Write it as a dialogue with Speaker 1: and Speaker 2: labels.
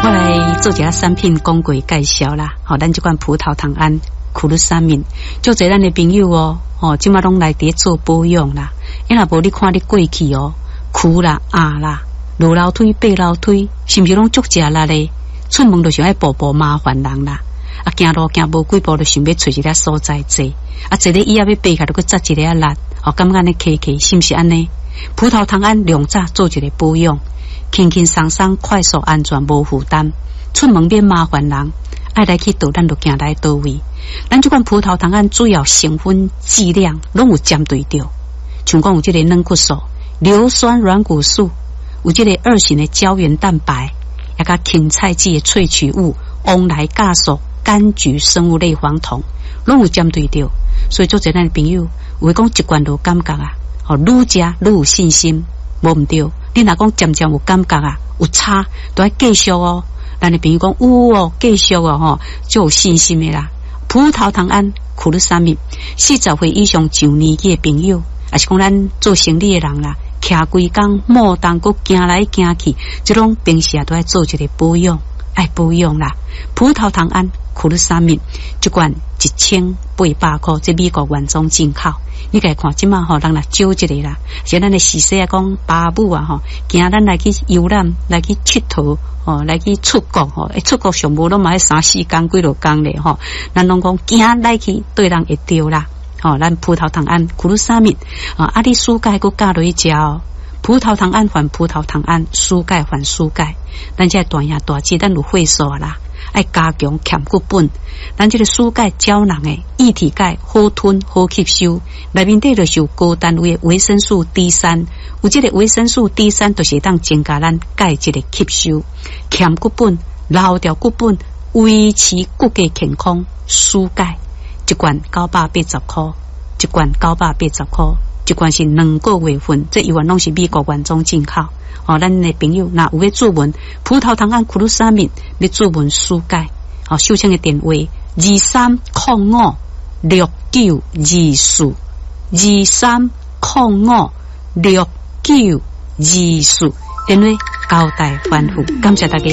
Speaker 1: 我来做一下产品广告介绍啦。咱这款葡萄糖胺苦鲁沙敏，就侪咱的朋友即马拢来伫做保养啦。因若无你看你过去苦啦、啦、落楼梯、爬楼梯，是毋是拢足食力咧？出门就想要步步麻烦人啦。行路行无几步就想要找一个所在坐，坐咧椅仔要爬起来，搁扎一个力，感觉安尼骑骑，是毋是安尼？葡萄糖胺两早做一个保养，轻轻松松、快速、安全、无负担，出门免麻烦人。爱来去倒，咱就行来倒位。咱这款葡萄糖胺主要成分剂量拢有针对着，像讲有这个软骨素、硫酸软骨素，有这个2型的胶原蛋白，也甲芹菜籽的萃取物翁来酵素、柑橘生物类黄酮，拢有针对着。所以做这咱的朋友，有讲一罐就感觉愈食愈有信心，无毋对。你若讲渐渐有感觉有差，都要继续咱的朋友讲有继续就有信心的啦。葡萄糖胺苦鲁沙敏，40岁以上上年纪的朋友，也是讲咱做生理的人啦，徛规工莫当搁行来行去，这种平时都要做一个保养，爱保养啦。葡萄糖胺苦鲁沙敏一罐1800块，这美国原装进口。你家看即马人来少一个啦，像咱的时势讲爸母惊咱来去游览，来去佚佗来去出国出国上无拢嘛要3-4天几落天咧咱拢讲惊来去对人会着啦咱葡萄糖胺苦鲁沙敏你输钙搁加落去食葡萄糖胺换葡萄糖胺，输钙换输钙，咱这大爷大姐咱有会所啦。爱加强欠骨本，咱这个输钙胶囊的液体钙好吞好吸收，内面底就是有高单位的维生素 D3， 有这个维生素 D3就是当增加咱钙质的吸收，欠骨本、留掉骨本，维持骨骼健康。输钙一罐980块，一罐980块，一罐是2个月份，这一罐拢是美国原装进口。咱的朋友若有要注文葡萄糖胺苦鲁沙敏，要注文输钙，收听的电话23056924，23056924，电话交代吩咐，感谢大家。